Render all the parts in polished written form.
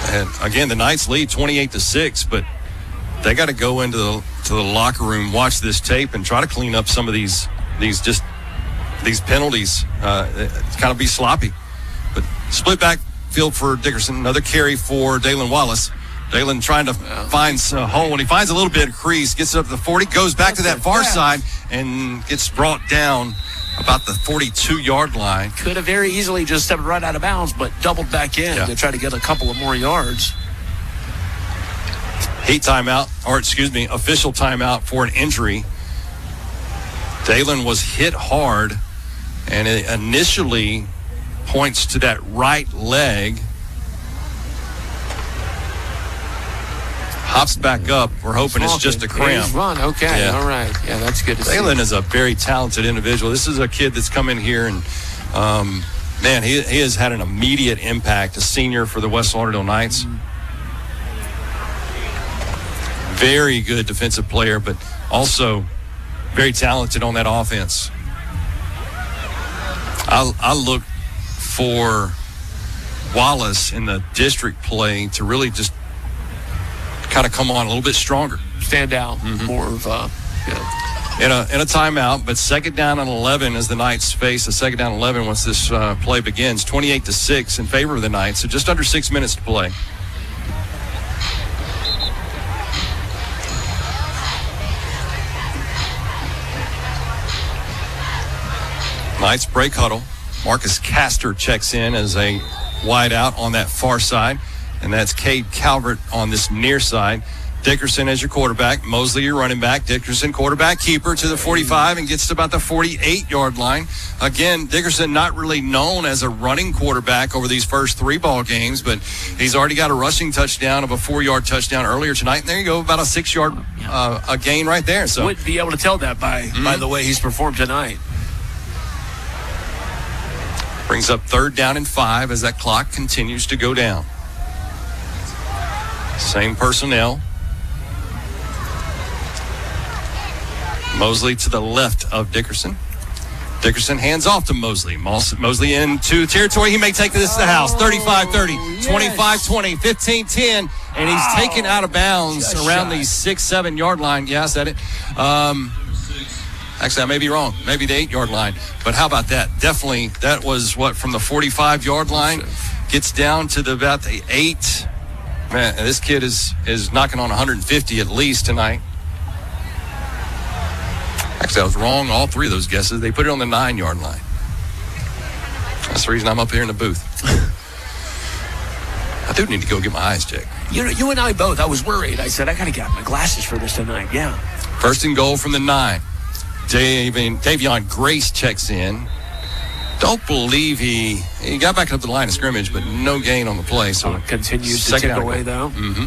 And again, the Knights lead 28-6, but they got to go into the locker room, watch this tape, and try to clean up some of these penalties. Kind of be sloppy. But split back field for Dickerson. Another carry for Dalen Wallace. Dalen trying to find a hole. When he finds a little bit of crease, gets up to the 40, goes back to that far side, and gets brought down about the 42-yard line. Could have very easily just stepped right out of bounds, but doubled back in to try to get a couple of more yards. Official timeout for an injury. Dalen was hit hard, and it initially points to that right leg. Hops back up. We're hoping it's just a cramp. He's run. Okay. Yeah. All right. Yeah, that's good to see. Dalen is a very talented individual. This is a kid that's come in here and, man, he has had an immediate impact, a senior for the West Lauderdale Knights. Very good defensive player, but also very talented on that offense. I look for Wallace in the district play to really just kind of come on a little bit stronger. Stand out more of in a timeout, but second down and 11 as the Knights face a second down and 11 once this play begins. 28-6 in favor of the Knights, so just under 6 minutes to play. Knights break huddle. Marcus Castor checks in as a wide out on that far side, and that's Cade Calvert on this near side. Dickerson as your quarterback. Mosley your running back. Dickerson quarterback keeper to the 45 and gets to about the 48-yard line. Again, Dickerson not really known as a running quarterback over these first 3 ball games, but he's already got a rushing touchdown of a 4-yard touchdown earlier tonight. And there you go, about a 6-yard a gain right there. So wouldn't be able to tell that by the way he's performed tonight. Brings up third down and 5 as that clock continues to go down. Same personnel. Mosley to the left of Dickerson. Dickerson hands off to Mosley. Mosley into territory. He may take this to the house. 35-30, 25-20, 15-10, and he's taken out of bounds around the 6-7 yard line. Yeah, I said it. Actually, I may be wrong. Maybe the 8-yard line. But how about that? Definitely, that was from the 45-yard line, gets down to about the 8. Man, this kid is knocking on 150 at least tonight. Actually, I was wrong. All 3 of those guesses. They put it on the 9-yard line. That's the reason I'm up here in the booth. I do need to go get my eyes checked. You and I both. I was worried. I said, I got to get my glasses for this tonight. Yeah. First and goal from the 9. Davion Grace checks in. Don't believe he got back up the line of scrimmage, but no gain on the play. So continues to tick away, though. Mm-hmm.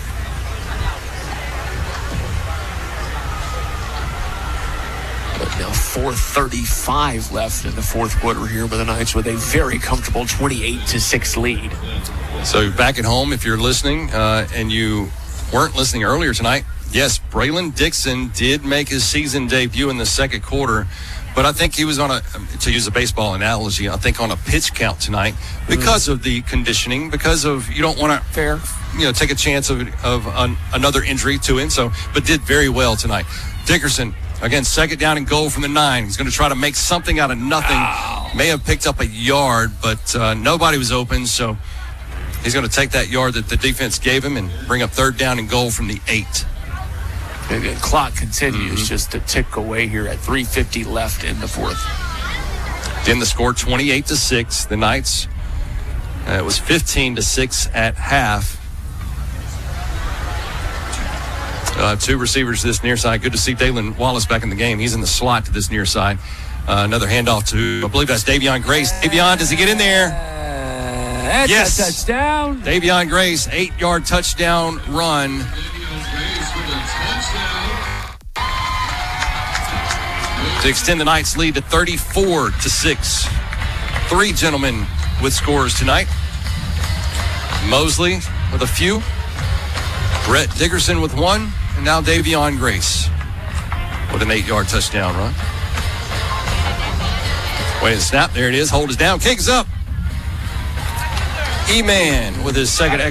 But now 4:35 left in the fourth quarter here with the Knights with a very comfortable 28-6 lead. So back at home, if you're listening and you weren't listening earlier tonight, yes, Braylon Dixon did make his season debut in the second quarter, but I think he was to use a baseball analogy, I think on a pitch count tonight because of the conditioning, because of you don't want to take a chance of another injury to him. But did very well tonight. Dickerson, again, second down and goal from the 9. He's going to try to make something out of nothing. May have picked up a yard, but nobody was open, so he's going to take that yard that the defense gave him and bring up third down and goal from the 8. The clock continues just to tick away here at 3:50 left in the fourth. Then the score 28-6. The Knights, it was 15-6 at half. 2 receivers to this near side. Good to see Dalen Wallace back in the game. He's in the slot to this near side. Another handoff to, I believe that's Davion Grace. Davion, does he get in there? That's a touchdown. Davion Grace, 8-yard touchdown run. To extend the Knights' lead to 34-6. 3 gentlemen with scores tonight. Mosley with a few. Brett Dickerson with 1. And now Davion Grace with an 8-yard touchdown run. Wait a snap. There it is. Hold is down. Kick is up. E-Man with his second